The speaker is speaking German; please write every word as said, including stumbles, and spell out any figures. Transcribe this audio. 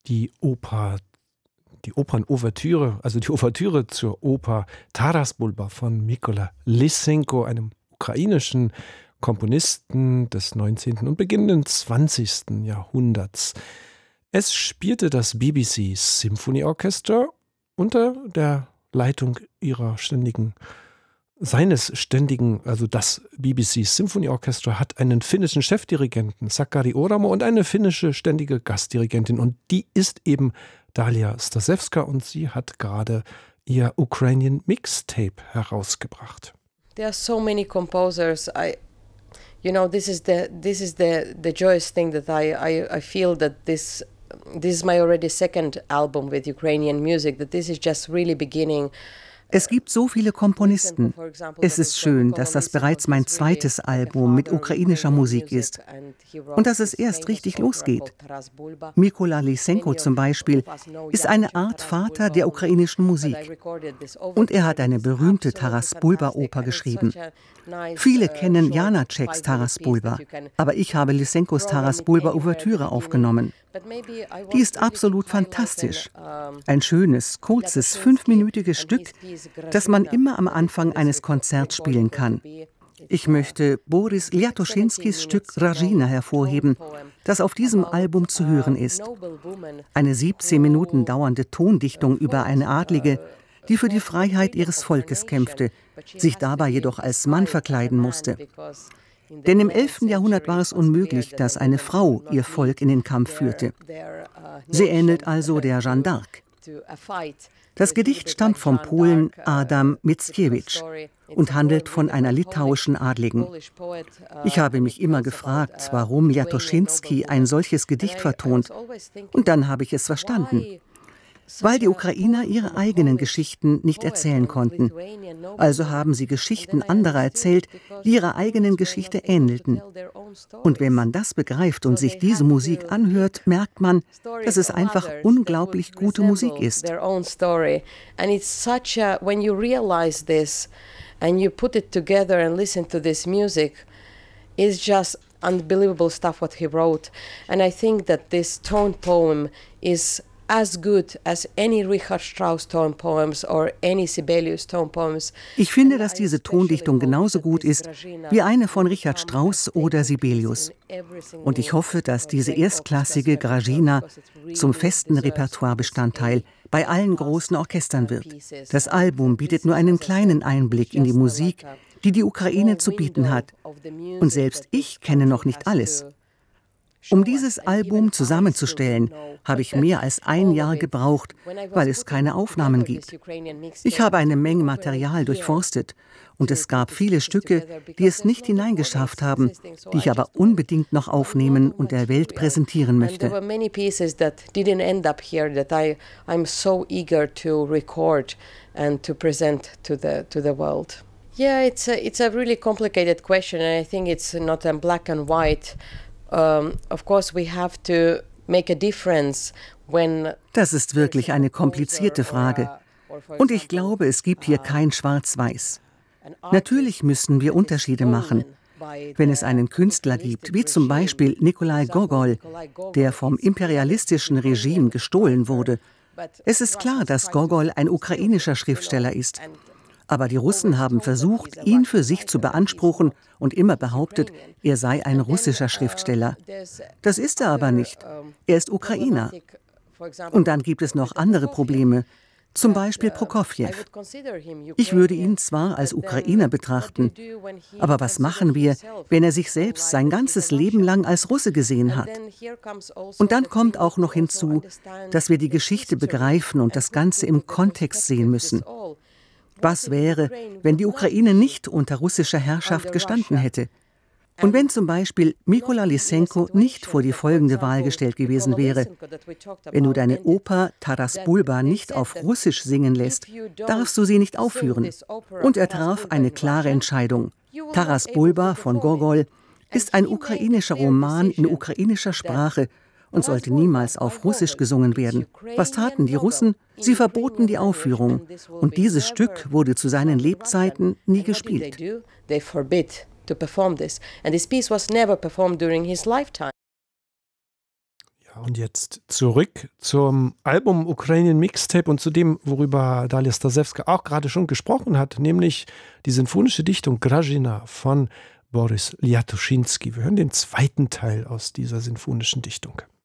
die Oper, die Opernouvertüre, also die Ouvertüre zur Oper Taras Bulba von Mykola Lysenko, einem ukrainischen Komponisten des neunzehnten und beginnenden zwanzigsten Jahrhunderts. Es spielte das B B C Symphony Orchestra unter der Leitung ihrer ständigen Seines ständigen, also das B B C Symphony Orchestra hat einen finnischen Chefdirigenten, Sakari Oramo, und eine finnische ständige Gastdirigentin. Und die ist eben Dalia Stasewska und sie hat gerade ihr Ukrainian Mixtape herausgebracht. There are so many composers. I, you know, this is the this is the the joyous thing that I I, I feel that this this is my already second album with Ukrainian music. That this is just really beginning. Es gibt so viele Komponisten. Es ist schön, dass das bereits mein zweites Album mit ukrainischer Musik ist und dass es erst richtig losgeht. Mykola Lysenko zum Beispiel ist eine Art Vater der ukrainischen Musik und er hat eine berühmte Taras Bulba-Oper geschrieben. Viele kennen Janaceks Taras Bulba, aber ich habe Lysenkos Taras Bulba-Ouvertüre aufgenommen. Die ist absolut fantastisch. Ein schönes, kurzes, fünfminütiges Stück, das man immer am Anfang eines Konzerts spielen kann. Ich möchte Boris Liatoschinskis Stück Rajina hervorheben, das auf diesem Album zu hören ist. Eine siebzehn Minuten dauernde Tondichtung über eine Adlige, die für die Freiheit ihres Volkes kämpfte, sich dabei jedoch als Mann verkleiden musste. Denn im elften Jahrhundert war es unmöglich, dass eine Frau ihr Volk in den Kampf führte. Sie ähnelt also der Jeanne d'Arc. Das Gedicht stammt vom Polen Adam Mickiewicz und handelt von einer litauischen Adligen. Ich habe mich immer gefragt, warum Liatoschinski ein solches Gedicht vertont. Und dann habe ich es verstanden. Weil die Ukrainer ihre eigenen Geschichten nicht erzählen konnten. Also haben sie Geschichten anderer erzählt, die ihrer eigenen Geschichte ähnelten. Und wenn man das begreift und sich diese Musik anhört, merkt man, dass es einfach unglaublich gute Musik ist. Unbelievable stuff what he wrote, and I think that this tone poem is as good as any Richard Strauss tone poems or any Sibelius tone poems. Ich finde, dass diese Tondichtung genauso gut ist wie eine von Richard Strauss oder Sibelius. Und ich hoffe, dass diese erstklassige Grajina zum festen Repertoirebestandteil bei allen großen Orchestern wird. Das Album bietet nur einen kleinen Einblick in die Musik, die die Ukraine zu bieten hat. Und selbst ich kenne noch nicht alles. Um dieses Album zusammenzustellen, habe ich mehr als ein Jahr gebraucht, weil es keine Aufnahmen gibt. Ich habe eine Menge Material durchforstet und es gab viele Stücke, die es nicht hineingeschafft haben, die ich aber unbedingt noch aufnehmen und der Welt präsentieren möchte. Yeah, it's a, it's a really complicated question, and I think it's not a black and white. Um, of course, we have to make a difference when. Das ist wirklich eine komplizierte Frage. Und ich glaube, es gibt hier kein Schwarz-Weiß. Natürlich müssen wir Unterschiede machen. Wenn es einen Künstler gibt, wie zum Beispiel Nikolai Gogol, der vom imperialistischen Regime gestohlen wurde, es ist klar, dass Gogol ein ukrainischer Schriftsteller ist. Aber die Russen haben versucht, ihn für sich zu beanspruchen und immer behauptet, er sei ein russischer Schriftsteller. Das ist er aber nicht. Er ist Ukrainer. Und dann gibt es noch andere Probleme, zum Beispiel Prokofjew. Ich würde ihn zwar als Ukrainer betrachten, aber was machen wir, wenn er sich selbst sein ganzes Leben lang als Russe gesehen hat? Und dann kommt auch noch hinzu, dass wir die Geschichte begreifen und das Ganze im Kontext sehen müssen. Was wäre, wenn die Ukraine nicht unter russischer Herrschaft gestanden hätte? Und wenn zum Beispiel Mykola Lysenko nicht vor die folgende Wahl gestellt gewesen wäre: Wenn du deine Oper Taras Bulba nicht auf Russisch singen lässt, darfst du sie nicht aufführen. Und er traf eine klare Entscheidung. Taras Bulba von Gogol ist ein ukrainischer Roman in ukrainischer Sprache und sollte niemals auf Russisch gesungen werden. Was taten die Russen? Sie verboten die Aufführung. Und dieses Stück wurde zu seinen Lebzeiten nie gespielt. Ja, und jetzt zurück zum Album Ukrainian Mixtape und zu dem, worüber Dalia Stasewska auch gerade schon gesprochen hat, nämlich die sinfonische Dichtung Grażyna von Boris Liatuszynski. Wir hören den zweiten Teil aus dieser sinfonischen Dichtung.